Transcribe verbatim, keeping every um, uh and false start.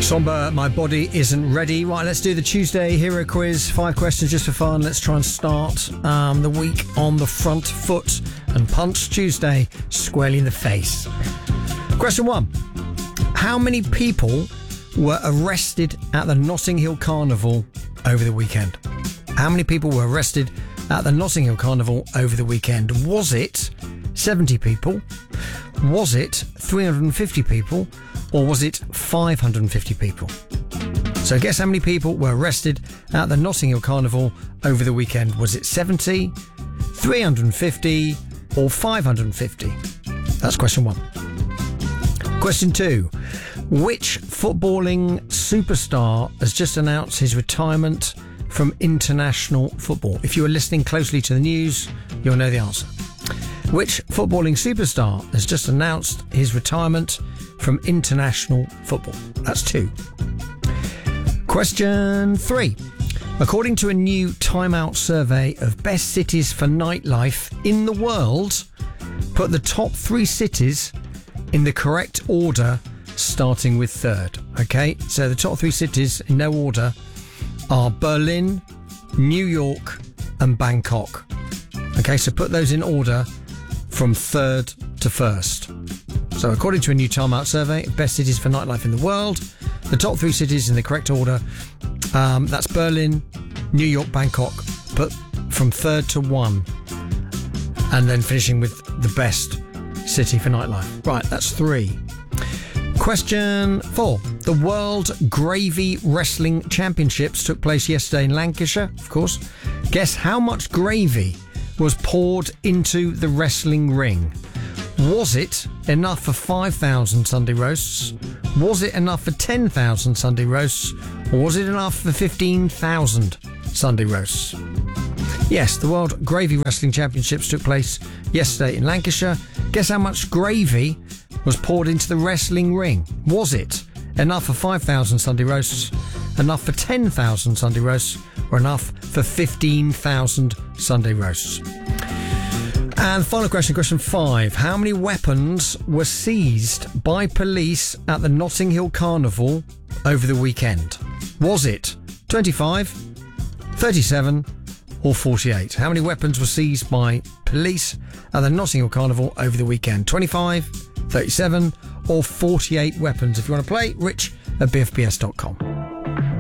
Somber, My Body Isn't Ready. Right, let's do the Tuesday Hero Quiz. Five questions just for fun. Let's try and start um, the week on the front foot and punch Tuesday squarely in the face. Question one. How many people were arrested at the Notting Hill Carnival over the weekend? How many people were arrested at the Notting Hill Carnival over the weekend? Was it seventy people? Was it three hundred fifty people? Or was it five hundred fifty people? So guess how many people were arrested at the Notting Hill Carnival over the weekend? Was it seventy, three hundred fifty or five hundred fifty? That's question one. Question two. Which footballing superstar has just announced his retirement from international football? If you are listening closely to the news, you'll know the answer. Which footballing superstar has just announced his retirement from international football? That's two. Question three. According to a new Time Out survey of best cities for nightlife in the world, put the top three cities in the correct order, starting with third. Okay, so the top three cities in no order are Berlin, New York, and Bangkok. Okay, so put those in order from third to first. So according to a new Time Out survey of best cities for nightlife in the world, the top three cities in the correct order, um, that's Berlin, New York, Bangkok, but from third to one, and then finishing with the best city for nightlife. Right, that's three. Question four. The World Gravy Wrestling Championships took place yesterday in Lancashire, of course. Guess how much gravy was poured into the wrestling ring? Was it enough for five thousand Sunday roasts? Was it enough for ten thousand Sunday roasts? Or was it enough for fifteen thousand Sunday roasts? Yes, the World Gravy Wrestling Championships took place yesterday in Lancashire. Guess how much gravy was poured into the wrestling ring? Was it enough for five thousand Sunday roasts, enough for ten thousand Sunday roasts, or enough for fifteen thousand Sunday roasts? And final question, question five. How many weapons were seized by police at the Notting Hill Carnival over the weekend? Was it twenty-five, thirty-seven or forty-eight? How many weapons were seized by police at the Notting Hill Carnival over the weekend? twenty-five, thirty-seven or forty-eight weapons? If you want to play, rich at b f b s dot com.